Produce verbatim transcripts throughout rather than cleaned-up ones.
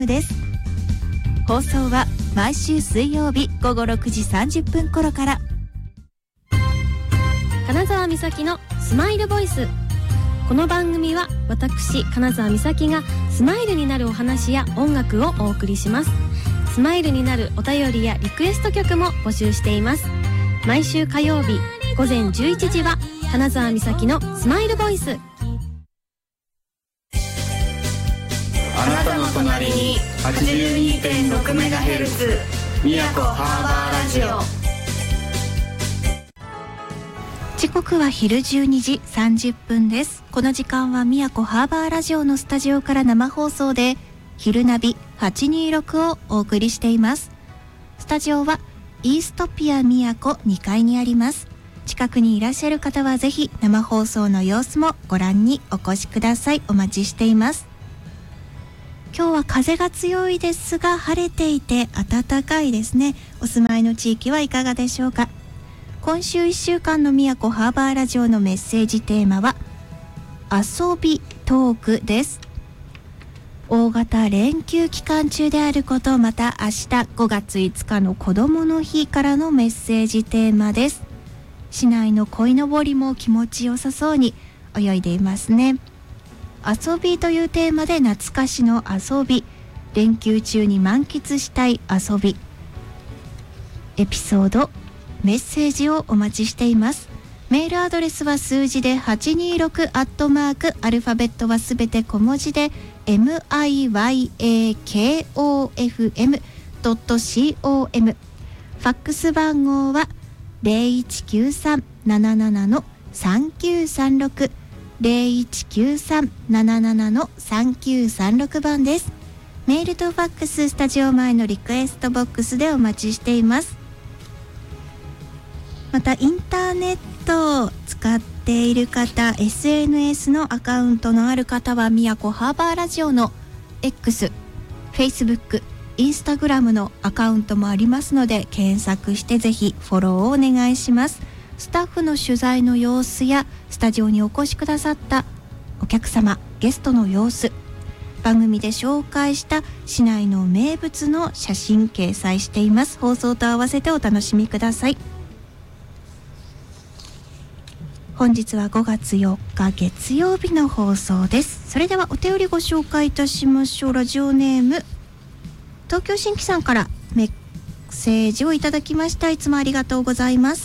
です。放送は毎週水曜日午後ろくじさんじゅっぷん頃から。 金沢美咲のスマイルボイス。この番組は私金沢美咲がスマイルになるお話や音楽をお送りします。スマイルになるお便りやリクエスト曲も募集しています。毎週火曜日午前じゅういちじは金沢美咲のスマイルボイス。 あなたの隣に はちじゅうにてんろくメガヘルツ 宮古ハーバーラジオ。 時刻は昼じゅうにじさんじゅっぷんです。この時間は宮古ハーバーラジオのスタジオから生放送で昼ナビはちにーろくをお送りしています。スタジオはイーストピア宮古にかいにあります。近くにいらっしゃる方はぜひ生放送の様子もご覧にお越しください。お待ちしています。今日は風が強いですが晴れていて暖かいですね。お住まいの地域はいかがでしょうか。今週いっしゅうかんの宮古ハーバーラジオのメッセージテーマは遊びトークです。大型連休期間中であること、また明日ごがついつかの子どもの日からのメッセージテーマです。市内の鯉のぼりも気持ちよさそうに泳いでいますね。遊びというテーマで懐かしの遊び、連休中に満喫したい遊び、エピソード、メッセージをお待ちしています。メールアドレスは数字ではちにーろくアットマーク、アルファベットはすべて小文字で ミヤコフエムドットコム。 ファックス番号は ゼロいちきゅうさん なななな さんきゅうさんろく ゼロいちきゅうさん なななな さんきゅうさんろく 番です。メールとファックス、スタジオ前のリクエストボックスでお待ちしています。またインターネットを使っている方、 エスエヌエス のアカウントのある方は宮古ハーバーラジオの X、 Facebook、 Instagram のアカウントもありますので検索してぜひフォローをお願いします。スタッフの取材の様子やスタジオにお越しくださったお客様、ゲストの様子、番組で紹介した市内の名物の写真掲載しています。放送と合わせてお楽しみください。本日はごがつよっか月曜日の放送です。それではお便りご紹介いたしましょう。ラジオネーム東京新規さんからメッセージをいただきました。いつもありがとうございます。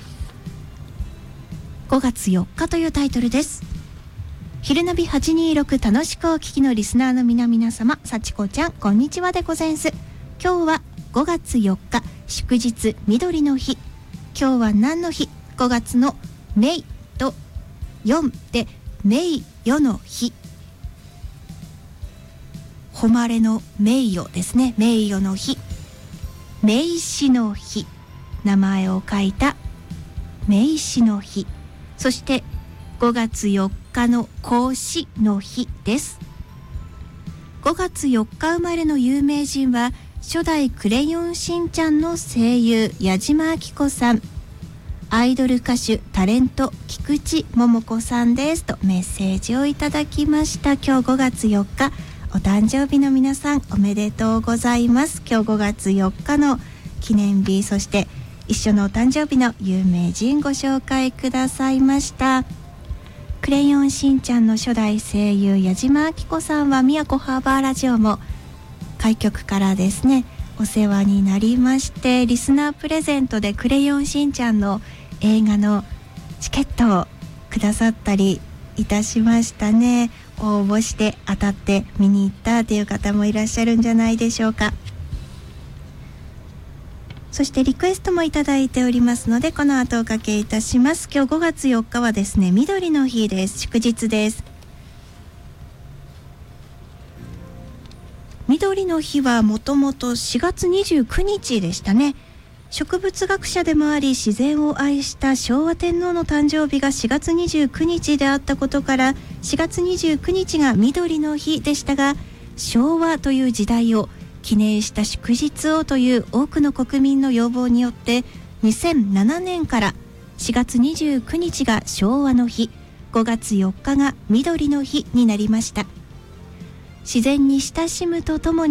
ごがつよっかというタイトルです。昼ナビはちにーろく楽しくお聞きのリスナーの皆々様、幸子ちゃんこんにちはでござんす。今日はごがつよっか祝日緑の日。今日は何の日？ごがつのメイとよんで名誉の日、誉れの名誉ですね。名誉の日、名刺の日、名前を書いた名刺の日。そしてごがつよっかの孔子の日です。ごがつよっか生まれの有名人は初代クレヨンしんちゃんの声優矢島明子さん、アイドル歌手タレント菊池桃子さんですとメッセージをいただきました。今日ごがつよっかお誕生日の皆さんおめでとうございます。今日ごがつよっかの記念日、そして一緒のお誕生日の有名人ご紹介くださいました。クレヨンしんちゃんの初代声優矢島明子さんは宮古ハーバーラジオも開局からですねお世話になりまして、リスナープレゼントでクレヨンしんちゃんの映画のチケットをくださったりいたしましたね。応募して当たって見に行ったという方もいらっしゃるんじゃないでしょうか。そしてリクエストもいただいておりますのでこの後おかけいたします。今日ごがつよっかはですね緑の日です。祝日です。緑の日はもともとしがつにじゅうくにちでしたね。植物学者でもあり自然を愛した昭和天皇の誕生日がしがつにじゅうくにちであったことからしがつにじゅうくにちが緑の日でしたが、昭和という時代を記念した祝日をという多くの国民の要望によってにせんななねんからしがつにじゅうくにちが昭和の日、ごがつよっかが緑の日になりました。 自然に親しむとともに